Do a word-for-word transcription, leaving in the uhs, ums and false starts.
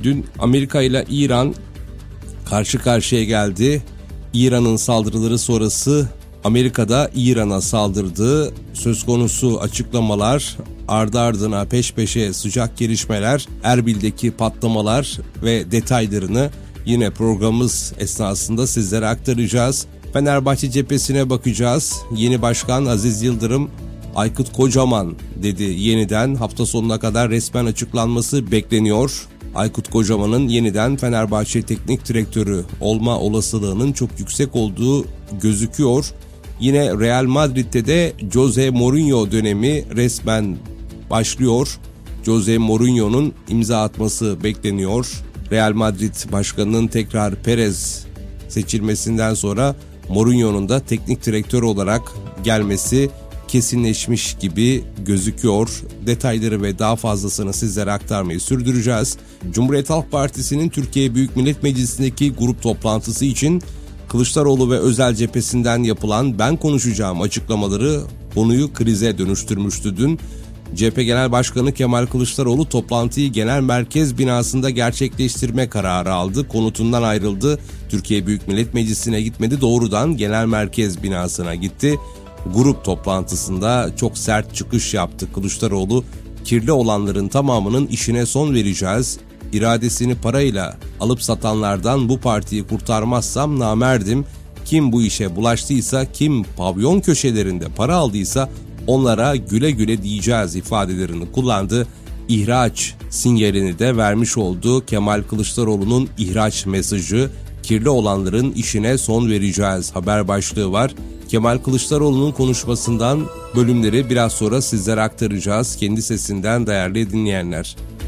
Dün Amerika ile İran karşı karşıya geldi. İran'ın saldırıları sonrası Amerika'da İran'a saldırdığı söz konusu açıklamalar, ardı ardına peş peşe sıcak gelişmeler, Erbil'deki patlamalar ve detaylarını yine programımız esnasında sizlere aktaracağız. Fenerbahçe cephesine bakacağız. Yeni başkan Aziz Yıldırım, Aykut Kocaman dedi yeniden, hafta sonuna kadar resmen açıklanması bekleniyor. Aykut Kocaman'ın yeniden Fenerbahçe teknik direktörü olma olasılığının çok yüksek olduğu gözüküyor. Yine Real Madrid'de de Jose Mourinho dönemi resmen başlıyor. Jose Mourinho'nun imza atması bekleniyor. Real Madrid başkanının tekrar Perez seçilmesinden sonra Mourinho'nun da teknik direktör olarak gelmesi kesinleşmiş gibi gözüküyor. Detayları ve daha fazlasını sizlere aktarmayı sürdüreceğiz. Cumhuriyet Halk Partisi'nin Türkiye Büyük Millet Meclisi'ndeki grup toplantısı için Kılıçdaroğlu ve Özel cephesinden yapılan "ben konuşacağım" açıklamaları konuyu krize dönüştürmüştü dün. C H P Genel Başkanı Kemal Kılıçdaroğlu toplantıyı Genel Merkez binasında gerçekleştirme kararı aldı. Konutundan ayrıldı. Türkiye Büyük Millet Meclisi'ne gitmedi. Doğrudan Genel Merkez binasına gitti. Grup toplantısında çok sert çıkış yaptı Kılıçdaroğlu. Kirli olanların tamamının işine son vereceğiz. İradesini parayla alıp satanlardan bu partiyi kurtarmazsam namerdim. Kim bu işe bulaştıysa, kim pavyon köşelerinde para aldıysa onlara güle güle diyeceğiz ifadelerini kullandı. İhraç sinyalini de vermiş oldu. Kemal Kılıçdaroğlu'nun ihraç mesajı, kirli olanların işine son vereceğiz haber başlığı var. Kemal Kılıçdaroğlu'nun konuşmasından bölümleri biraz sonra sizlere aktaracağız. Kendi sesinden değerli dinleyenler.